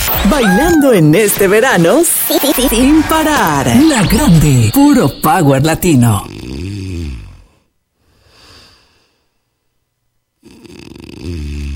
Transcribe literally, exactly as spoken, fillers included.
Bailando en este verano sin parar. La Grande, puro power latino. Mm.